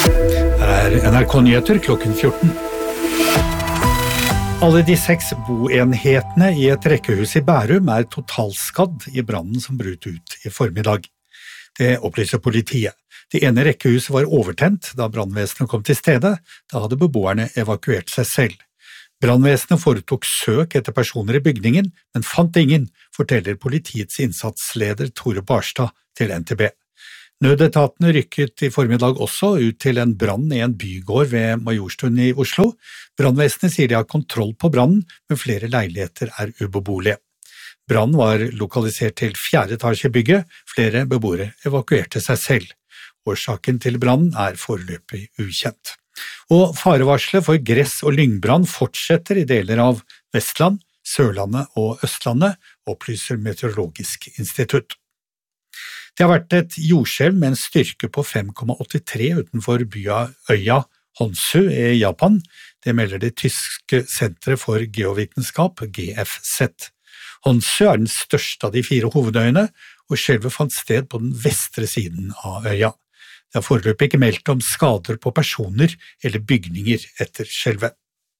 Her NRK Nyheter klokken 14. Alle de 6 boenhetene i et rekkehus i Bærum totalskadd i brannen som brøt ut i formiddag. Det opplyser politiet. Det ene rekkehuset var overtent da brannvesenet kom til stedet. Da hadde beboerne evakuert seg selv. Brannvesenet foretok søk etter personer i bygningen, men fant ingen, forteller politiets innsatsleder Tore Barstad til NTB. Nødetatene rykket i formiddag også ut til en brann i en bygård ved Majorstuen i Oslo. Brannvesenet sier de har kontroll på brannen, men flere leiligheter ubeboelige. Brannen var lokalisert til 4. etasje i bygget, flere beboere evakuerte seg selv. Årsaken til brannen foreløpig ukjent. Og farevarslet for gress- og lyngbrann fortsetter i deler av Vestland, Sørlandet og Østlandet, opplyser Meteorologisk institutt. Det har vært et jordskjelv med en styrke på 5,83 utenfor øya Honshu i Japan. Det melder det tyske senteret for geovitenskap, GFZ. Honshu den største av de 4 hovedøyene, og skjelvet fant sted på den vestre siden av øya. Det har foreløpig ikke meldt om skader på personer eller bygninger etter skjelvet.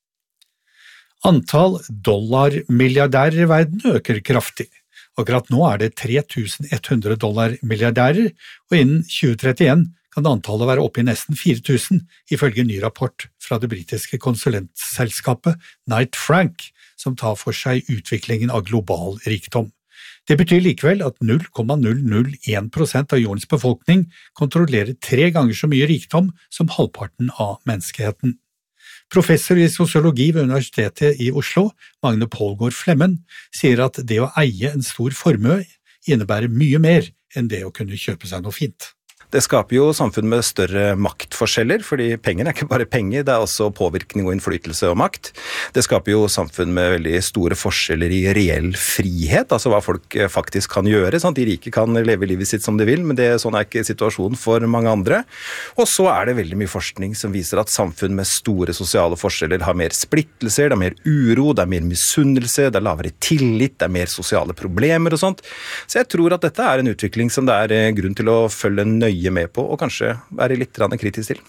Antall dollarmilliardærer i verden øker kraftig. Akkurat nå det 3.100 dollarmilliardærer, og innen 2031 kan antallet være oppe i nesten 4.000, ifølge en ny rapport fra det britiske konsulentselskapet Knight Frank, som tar for seg utviklingen av global rikdom. Det betyr likevel at 0,001% av jordens befolkning kontrollerer 3 ganger så mye rikdom som halvparten av menneskeheten. Professor i sosiologi ved Universitetet i Oslo, Magne Paulgaard Flemmen, sier at det å eie en stor formue innebærer mye mer enn det å kunne kjøpe seg noe fint. Det skaper jo samfunn med større maktforskjeller, fordi penger ikke bare penger, det også påvirkning og innflytelse og makt. Det skaper jo samfunn med veldig store forskjeller i reell frihet, altså hva folk faktisk kan gjøre. Sant? De rike kan leve livet sitt som de vil, men sånn ikke situasjonen for mange andre. Og så det veldig mye forskning som viser at samfunn med store sosiale forskjeller har mer splittelser, det mer uro, det mer misunnelse, det lavere tillit, det mer sosiale problemer og sånt. Så jeg tror at dette en utvikling som det grunn til å følge nøye med på, og kanskje være litt kritisk til.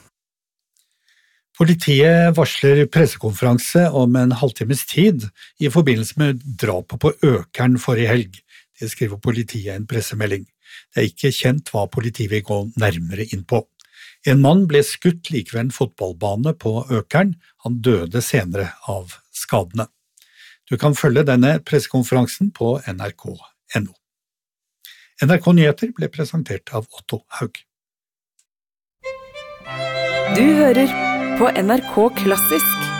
Politiet varsler pressekonferanse om en halvtimes tid i forbindelse med drapet på Økern forrige helg. Det skriver politiet i en pressemelding. Det ikke kjent hva politiet vil gå nærmere inn på. En mann ble skutt like ved en fotballbane på Økern. Han døde senere av skadene. Du kan følge denne pressekonferansen på nrk.no. NRK Nyheter ble presentert av Otto Haug. Du hører på NRK Klassisk.